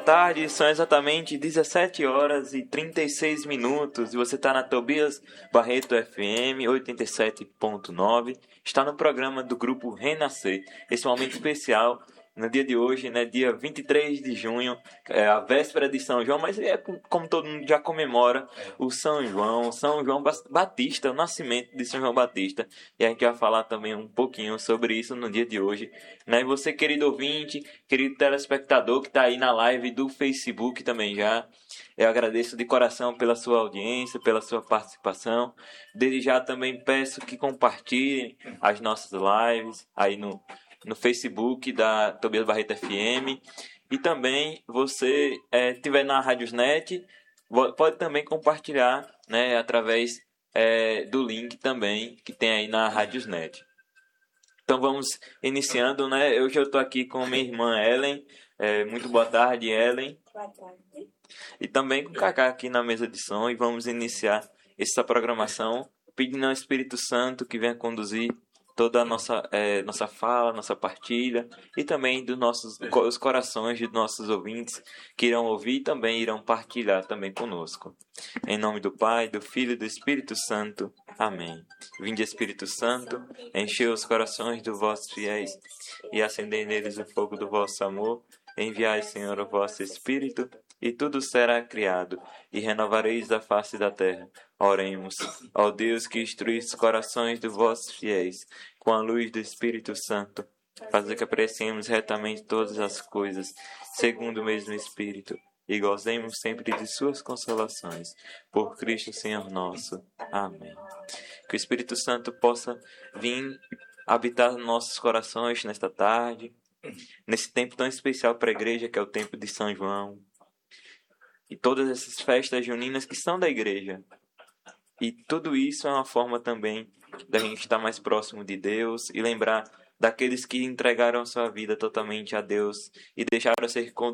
tarde, são exatamente 17 horas e 36 minutos e você está na Tobias Barreto FM 87.9, está no programa do grupo Renascer, esse momento especial no dia de hoje, né, dia 23 de junho, a véspera de São João, mas é como todo mundo já comemora o São João Batista, o nascimento de São João Batista, e a gente vai falar também um pouquinho sobre isso no dia de hoje, né? E você, querido ouvinte, querido telespectador que está aí na live do Facebook também já, eu agradeço de coração pela sua audiência, pela sua participação. Desde já também peço que compartilhem as nossas lives aí no Facebook da Tobias Barreto FM. E também você estiver na Radiosnet, pode também compartilhar, né, através do link também que tem aí na Radiosnet. Então vamos iniciando, né? Hoje eu estou aqui com minha irmã Ellen. Muito boa tarde, Ellen. Boa tarde. E também com o Cacá aqui na mesa de som. E vamos iniciar essa programação pedindo ao Espírito Santo que venha conduzir toda a nossa fala, nossa partilha, e também os corações dos nossos ouvintes que irão ouvir e também irão partilhar também conosco. Em nome do Pai, do Filho e do Espírito Santo. Amém. Vinde, Espírito Santo, enchei os corações dos vossos fiéis e acendei neles o fogo do vosso amor. Enviai, Senhor, o vosso Espírito, e tudo será criado, e renovareis a face da terra. Oremos, ó Deus que instruís os corações dos vossos fiéis, com a luz do Espírito Santo, fazer que apreciemos retamente todas as coisas, segundo o mesmo Espírito, e gozemos sempre de suas consolações. Por Cristo Senhor nosso. Amém. Que o Espírito Santo possa vir habitar nos nossos corações nesta tarde, nesse tempo tão especial para a igreja, que é o tempo de São João, e todas essas festas juninas que são da igreja. E tudo isso é uma forma também da gente estar mais próximo de Deus e lembrar daqueles que entregaram sua vida totalmente a Deus e deixaram ser